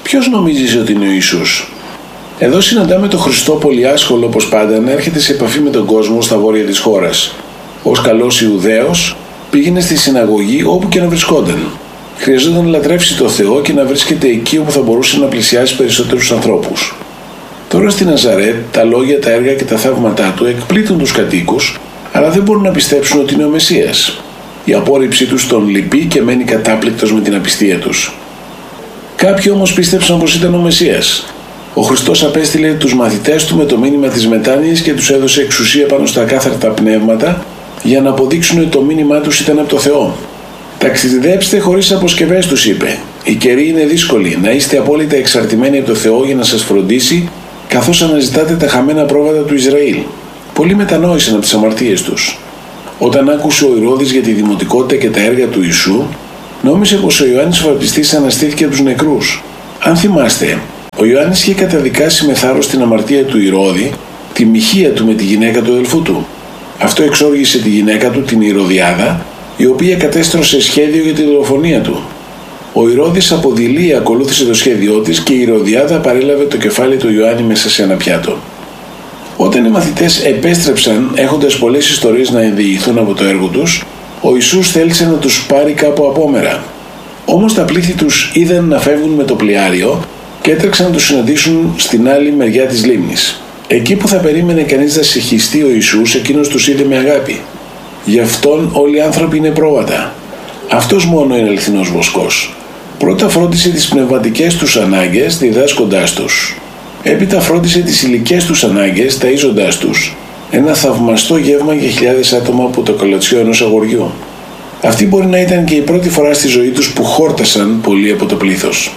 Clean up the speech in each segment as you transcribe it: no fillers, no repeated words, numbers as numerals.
Ποιος νομίζεις ότι είναι ο Ιησούς? Εδώ συναντάμε τον Χριστό πολύ άσχολο όπως πάντα να έρχεται σε επαφή με τον κόσμο στα βόρεια της χώρας. Ως καλός Ιουδαίος πήγαινε στη συναγωγή όπου και να βρισκόταν. Χρειαζόταν να λατρεύσει το Θεό και να βρίσκεται εκεί όπου θα μπορούσε να πλησιάσει περισσότερους ανθρώπους. Τώρα στη Ναζαρέτ τα λόγια, τα έργα και τα θαύματά του εκπλήττουν τους κατοίκους, αλλά δεν μπορούν να πιστέψουν ότι είναι ο Μεσσίας. Η απόρριψή τους τον λυπεί και μένει κατάπληκτος με την απιστία τους. Κάποιοι όμως πίστεψαν πως ήταν ο Μεσσίας. Ο Χριστός απέστειλε τους μαθητές του με το μήνυμα της μετάνοιας και τους έδωσε εξουσία πάνω στα ακάθαρτα πνεύματα για να αποδείξουν ότι το μήνυμά τους ήταν από το Θεό. «Ταξιδέψτε χωρίς αποσκευές», τους είπε. «Η καιρή είναι δύσκολη, να είστε απόλυτα εξαρτημένοι από το Θεό για να σας φροντίσει, καθώς αναζητάτε τα χαμένα πρόβατα του Ισραήλ». Πολλοί μετανόησαν από τις αμαρτίες τους. Όταν άκουσε ο Ηρώδης για τη δημοτικότητα και τα έργα του Ιησού, νόμιζε πως ο Ιωάννης ο Βαπτιστής αναστήθηκε από τους νεκρούς. Αν θυμάστε, ο Ιωάννης είχε καταδικάσει με θάρρος την αμαρτία του Ηρώδη, τη μοιχεία του με τη γυναίκα του αδελφού του. Αυτό εξόργησε τη γυναίκα του, την Ηρωδιάδα, η οποία κατέστρωσε σχέδιο για τη δολοφονία του. Ο Ηρώδης από δειλία ακολούθησε το σχέδιό της και η Ηρωδιάδα παρέλαβε το κεφάλι του Ιωάννη μέσα σε ένα πιάτο. Όταν οι μαθητές επέστρεψαν έχοντας πολλές ιστορίες να ενδιηθούν από το έργο τους, ο Ιησούς θέλησε να τους πάρει κάπου απόμερα. Όμως τα πλήθη τους είδαν να φεύγουν με το πλοιάριο και έτρεξαν να τους συναντήσουν στην άλλη μεριά της λίμνης. Εκεί που θα περίμενε κανείς να συγχυστεί ο Ιησούς, εκείνος τους είδε με αγάπη. Γι' αυτόν όλοι οι άνθρωποι είναι πρόβατα. Αυτός μόνο είναι αληθινός βοσκός. Πρώτα φρόντισε τις πνευματικές τους ανάγκες διδάσκοντάς τους. Έπειτα φρόντισε τις υλικές τους ανάγκες ταΐζοντάς τους. Ένα θαυμαστό γεύμα για χιλιάδες άτομα από το καλατσιό ενός αγοριού. Αυτή μπορεί να ήταν και η πρώτη φορά στη ζωή τους που χόρτασαν πολύ από το πλήθος.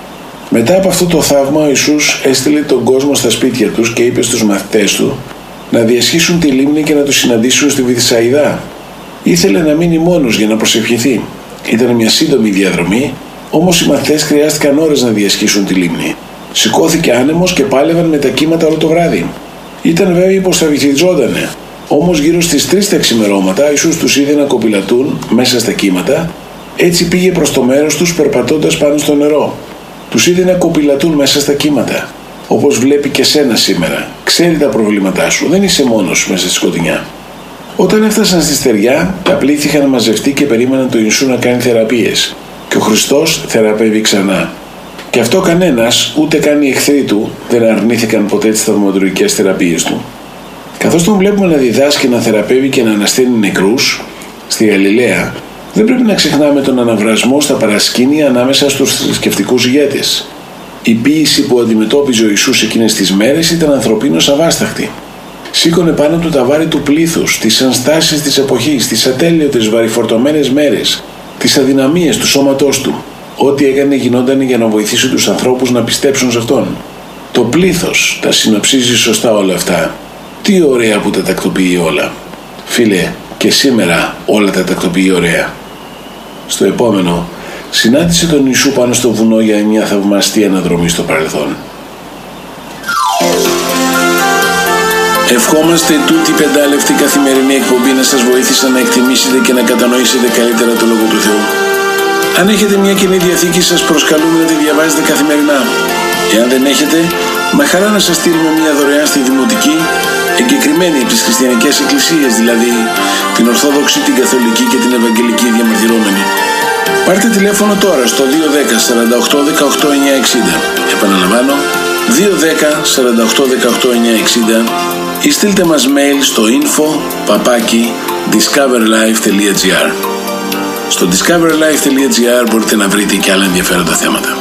Μετά από αυτό το θαύμα ο Ιησούς έστειλε τον κόσμο στα σπίτια τους και είπε στους μαθητές του να διασχίσουν τη λίμνη και να τους συναντήσουν στη Βηθσαϊδά. Ήθελε να μείνει μόνος για να προσευχηθεί. Ήταν μια σύντομη διαδρομή, όμως οι μαθητές χρειάστηκαν ώρες να διασχίσουν τη λίμνη. Σηκώθηκε άνεμος και πάλευαν με τα κύματα όλο το βράδυ. Ήταν βέβαιοι πως θα βυθιζόντανε. Όμως γύρω στις 3 τα ξημερώματα, ο Ιησούς τους είδε να κοπηλατούν μέσα στα κύματα. Έτσι πήγε προς το μέρος τους περπατώντας πάνω στο νερό. Τους είδε να κοπηλατούν μέσα στα κύματα. Όπως βλέπει και σένα σήμερα. Ξέρει τα προβλήματά σου. Δεν είσαι μόνος μέσα στη σκοτεινιά. Όταν έφτασαν στη στεριά, τα πλήθη είχαν μαζευτεί και περίμεναν τον Ιησού να κάνει θεραπείες. Και ο Χριστός θεραπεύει ξανά. Και αυτό κανένας, ούτε καν οι εχθροί του, δεν αρνήθηκαν ποτέ τις θαυματουργικές θεραπείες του. Καθώς τον βλέπουμε να διδάσκει, να θεραπεύει και να ανασταίνει νεκρούς στη Γαλιλαία, δεν πρέπει να ξεχνάμε τον αναβρασμό στα παρασκήνια ανάμεσα στους θρησκευτικούς ηγέτες. Η ποίηση που αντιμετώπιζε ο Ιησούς εκείνες τις μέρες ήταν ανθρωπίνως αβάσταχτη. Σήκωνε πάνω του τα βάρη του πλήθους, τις ανστάσεις της εποχής, τις ατέλειωτες βαρυφορτωμένες μέρες, τις αδυναμίες του σώματός του. Ό,τι έκανε γινόταν για να βοηθήσει τους ανθρώπους να πιστέψουν σε Αυτόν. Το πλήθος τα συνοψίζει σωστά όλα αυτά. Τι ωραία που τα τακτοποιεί όλα. Φίλε, και σήμερα όλα τα τακτοποιεί ωραία. Στο επόμενο, συνάντησε τον Ιησού πάνω στο βουνό για μια θαυμαστή αναδρομή στο παρελθόν. Ευχόμαστε τούτη η πεντάλεπτη καθημερινή εκπομπή να σας βοήθησε να εκτιμήσετε και να κατανοήσετε καλύτερα το Λόγο του Θεού. Αν έχετε μια Καινή Διαθήκη, σας προσκαλούμε να τη διαβάζετε καθημερινά. Εάν δεν έχετε, με χαρά να σας στείλουμε μια δωρεάν στη Δημοτική, εγκεκριμένη από τις χριστιανικές εκκλησίες, δηλαδή την Ορθόδοξη, την Καθολική και την Ευαγγελική διαμαρτυρόμενη. Πάρτε τηλέφωνο τώρα στο 210 48 18 960. Επαναλαμβάνω, 210 48 18 960 ή στείλτε μας mail στο info@discoverlife.gr. Στο discoverlife.gr μπορείτε να βρείτε και άλλα ενδιαφέροντα θέματα.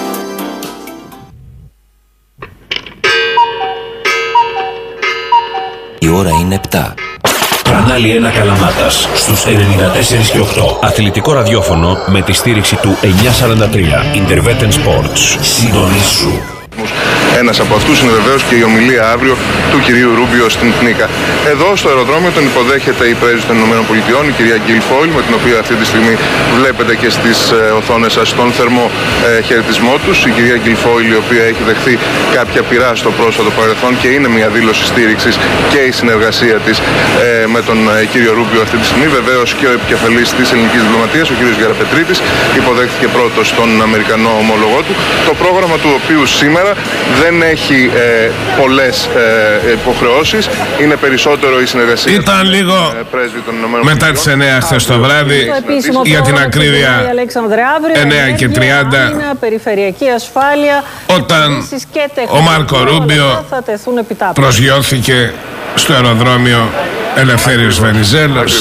Η ώρα είναι 7. Κανάλι 1 Καλαμάτας στους 94 και 8. Αθλητικό ραδιόφωνο με τη στήριξη του 943. Interveten Sports. Συντονίσου. Ένας από αυτούς είναι βεβαίως και η ομιλία αύριο του κυρίου Ρούμπιο στην ΠΝΙΚΑ. Εδώ στο αεροδρόμιο τον υποδέχεται η πρέσβης των ΗΠΑ, η κυρία Γκίλ Φόιλ, με την οποία αυτή τη στιγμή βλέπετε και στις οθόνες σας τον θερμό χαιρετισμό τους. Η κυρία Γκίλ Φόιλ, η οποία έχει δεχθεί κάποια πειρά στο πρόσφατο παρελθόν και είναι μια δήλωση στήριξης και η συνεργασία της με τον κύριο Ρούμπιο αυτή τη στιγμή. Βεβαίως και ο επικεφαλής της ελληνικής διπλωματίας, ο κύριος Γεραπετρίτης, υποδέχθηκε πρώτος τον Αμερικανό ομόλογό του. Το πρόγραμμα του οποίου σήμερα δεν έχει πολλές υποχρεώσεις, είναι περισσότερο η συνεργασία. Ήταν λίγο μετά τις 9 χθες το βράδυ, για την ακρίβεια 9:30, όταν ο Μάρκο Ρούμπιο προσγειώθηκε στο αεροδρόμιο Ελευθέριος Βενιζέλος.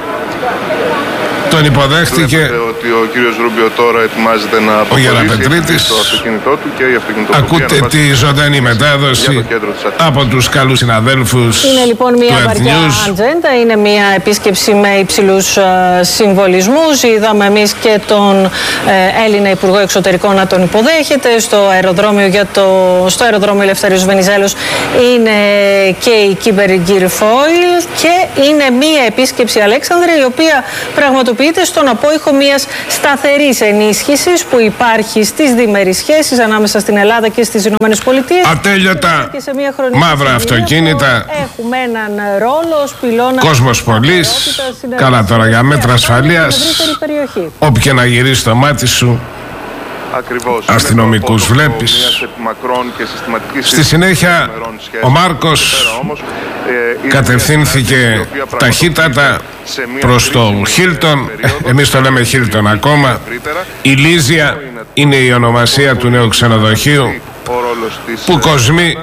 Τον υποδέχτηκε ότι ο κύριος Ρούμπιο τώρα ετοιμάζεται να αποχωρήσει στο αυτοκίνητό του και η αυτοκινητοπλοκία. Ακούτε τη ζωντανή μετάδοση από τους καλούς συναδέλφους. Είναι λοιπόν μια βαριά ατζέντα, είναι μια επίσκεψη με υψηλούς συμβολισμούς. Είδαμε εμείς και τον Έλληνα Υπουργό Εξωτερικών να τον υποδέχεται στο αεροδρόμιο Ελευθέριος Βενιζέλος. Είναι και η Κίμπερ Γκίλ Φόιλ και είναι μια επίσκεψη, Αλέξανδρε, η οποία πραγματοποιείται στον απόϊχο μιας σταθερής ενίσχυσης που υπάρχει στις διμερείς σχέσεις ανάμεσα στην Ελλάδα και στις Ηνωμένες Πολιτείες. Ατέλειωτα μαύρα αυτοκίνητα, έχουμε έναν ρόλο ως πυλώνα κόσμος πολύς, καλά τώρα για μέτρα ασφαλείας, όπου και να γυρίσει το μάτι σου, αστυνομικούς βλέπεις. Στη συνέχεια ο Μάρκος κατευθύνθηκε ταχύτατα προς το Χίλτον, εμείς το λέμε Χίλτον ακόμα. Η Λίζια είναι η ονομασία του νέου ξενοδοχείου που κοσμεί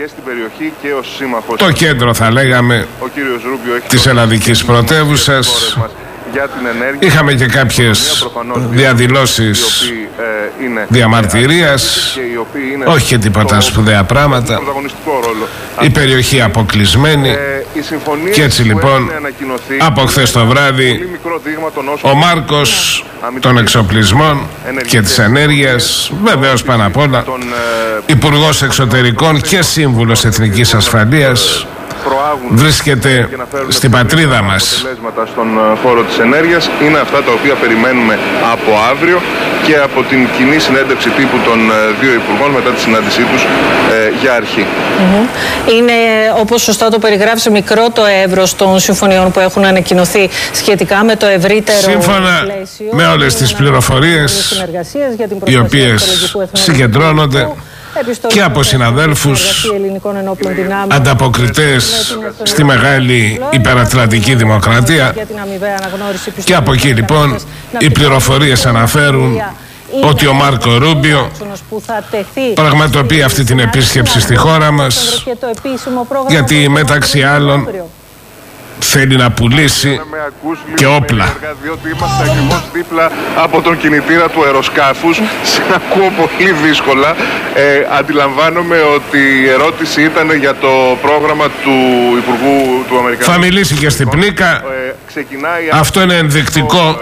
το κέντρο, θα λέγαμε, της ελλαδικής πρωτεύουσας. Είχαμε και κάποιες διαδηλώσεις διαμαρτυρίας, όχι και τίποτα σπουδαία πράγματα. Η περιοχή αποκλεισμένη. Και έτσι λοιπόν από χθες το βράδυ ο Μάρκος των εξοπλισμών και της ενέργειας, βεβαίως πάνω απ' όλα Υπουργός Εξωτερικών και Σύμβουλος Εθνικής Ασφαλείας, βρίσκεται στην πατρίδα μας. Στον χώρο της ενέργειας είναι αυτά τα οποία περιμένουμε από αύριο και από την κοινή συνέντευξη τύπου των δύο υπουργών μετά τη συνάντησή τους για αρχή. Είναι, όπως σωστά το περιγράφεις, μικρό το εύρος των συμφωνιών που έχουν ανακοινωθεί σχετικά με το ευρύτερο σύμφωνα πλαίσιο, με όλες τις πληροφορίες οι οποίες συγκεντρώνονται και από συναδέλφους ανταποκριτές στη μεγάλη υπερατλαντική δημοκρατία. Και από εκεί λοιπόν οι πληροφορίες αναφέρουν ότι ο Μάρκο Ρούμπιο πραγματοποιεί αυτή την επίσκεψη στη χώρα μας, γιατί μεταξύ άλλων θέλει να πουλήσει και όπλα. Διότι είμαστε ακριβώς δίπλα από τον κινητήρα του αεροσκάφους. Σε ακούω πολύ δύσκολα. Αντιλαμβάνομαι ότι η ερώτηση ήταν για το πρόγραμμα του Υπουργού του Αμερικανικού. Θα μιλήσει και στην ΠΝΙΚΑ. Αυτό είναι ενδεικτικό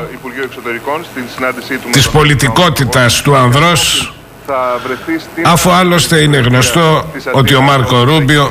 της πολιτικότητας του ανδρός, αφού άλλωστε είναι γνωστό ότι ο Μάρκο Ρούμπιο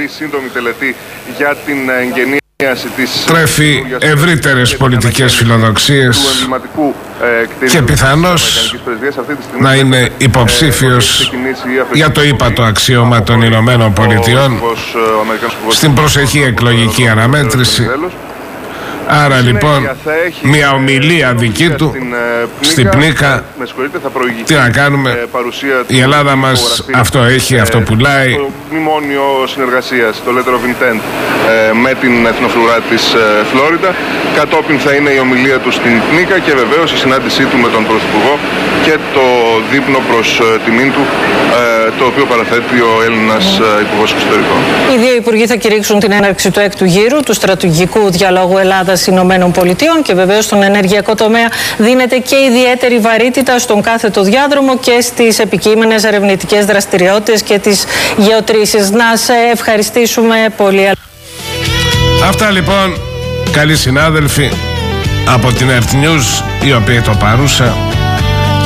τρέφει ευρύτερες πολιτικές φιλοδοξίες και πιθανώς να είναι υποψήφιος για το ύπατο αξίωμα των Ηνωμένων Πολιτειών στην προσεχή εκλογική αναμέτρηση. Άρα λοιπόν μια ομιλία δική του στην ΠΝΙΚΑ, τι να κάνουμε, η Ελλάδα μας αυτό έχει, αυτό πουλάει. Το μνημόνιο συνεργασίας, το Letter of Intent με την εθνοφρουρά της Φλόριντα. Κατόπιν θα είναι η ομιλία του στην ΠΝΙΚΑ και βεβαίως η συνάντησή του με τον Πρωθυπουργό και το δείπνο προς τιμήν του, το οποίο παραθέτει ο Έλληνας Υπουργός Εξωτερικών. Οι δύο υπουργοί θα κηρύξουν την έναρξη του έκτου γύρου του στρατηγικού διαλόγου Ελλάδας-Ηνωμένων Πολιτειών και βεβαίως στον ενεργειακό τομέα δίνεται και ιδιαίτερη βαρύτητα στον κάθετο διάδρομο και στις επικείμενες ερευνητικές δραστηριότητες και τις γεωτρήσεις. Να σε ευχαριστήσουμε πολύ. Αυτά λοιπόν, καλοί συνάδελφοι από την Earth News, η οποία το παρούσα,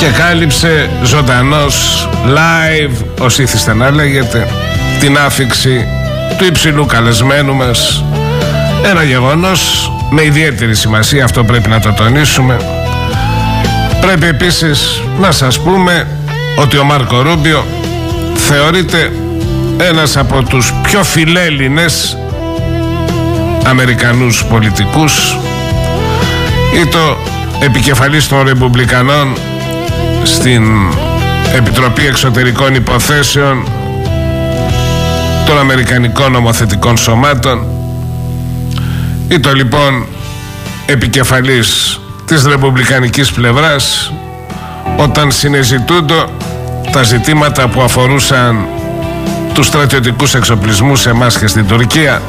και κάλυψε ζωντανός live, ως ήθιστε να λέγεται, την άφιξη του υψηλού καλεσμένου μας. Ένα γεγονός με ιδιαίτερη σημασία, αυτό πρέπει να το τονίσουμε. Πρέπει επίσης να σας πούμε ότι ο Μάρκο Ρούμπιο θεωρείται ένας από τους πιο φιλέλληνες Αμερικανούς πολιτικούς. Ήτο επικεφαλής των Ρεπουμπλικανών στην Επιτροπή Εξωτερικών Υποθέσεων των Αμερικανικών Νομοθετικών Σωμάτων. Ήτο λοιπόν επικεφαλής της ρεπουμπλικανικής πλευράς όταν συνεζητούντο τα ζητήματα που αφορούσαν τους στρατιωτικούς εξοπλισμούς σε εμάς και στην Τουρκία.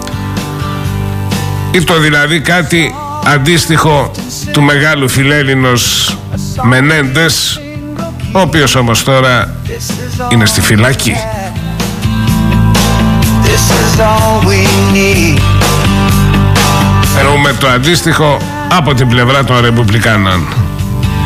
Ήτο δηλαδή κάτι αντίστοιχο του μεγάλου φιλέλληνος Μενέντες, ο οποίος όμως τώρα είναι στη φυλακή. Εννοούμε το αντίστοιχο από την πλευρά των Ρεπουμπλικάνων.